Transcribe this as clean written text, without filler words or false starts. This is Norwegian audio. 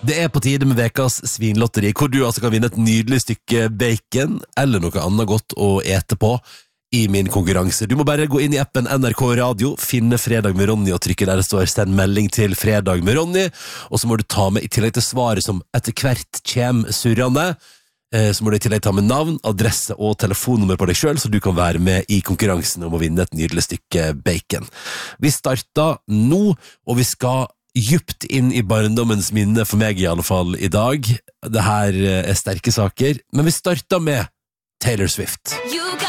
Det på tide med vekas svinlotteri, hvor du altså kan vinne et nydelig stykke bacon, eller noe annet godt å ete på i min konkurranse. Du må bare gå inn i appen NRK Radio, finne Fredag med Ronny og trykke der det står «Send melding til Fredag med Ronny», og så må du ta med, i tillegg til svaret som etter hvert kommer surrende, så må du i tillegg ta med navn, adresse og telefonnummer på deg selv, så du kan være med i konkurransen om å vinne et nydelig stykke bacon. Vi starter nå, og vi skal djupt inn i barndommens minne, for meg i alle fall i dag. Det her sterke saker, men vi starter med Taylor Swift.